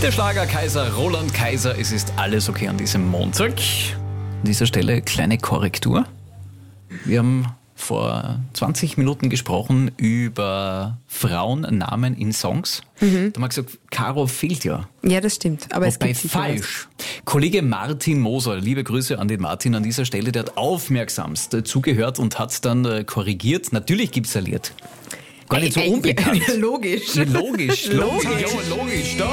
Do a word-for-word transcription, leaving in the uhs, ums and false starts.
Der Schlagerkaiser Roland Kaiser, es ist alles okay an diesem Montag. An dieser Stelle kleine Korrektur. Wir haben vor zwanzig Minuten gesprochen über Frauennamen in Songs. Mhm. Da haben wir gesagt, Caro fehlt ja. Ja, das stimmt. Aber es Wobei gibt sicher falsch. Kollege Martin Moser, liebe Grüße an den Martin an dieser Stelle, der hat aufmerksamst zugehört und hat dann korrigiert. Natürlich gibt's ein Lied. Gar nicht so Äh, äh, unbekannt. ja, logisch. Logisch, logisch, Logisch. ja, logisch. Da